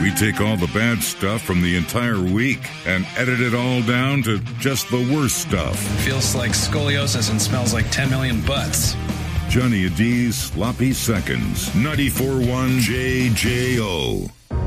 We take all the bad stuff from the entire week and edit it all down to just the worst stuff. Feels like scoliosis and smells like 10 million butts. Johnny D's Sloppy Seconds, 94.1 JJO.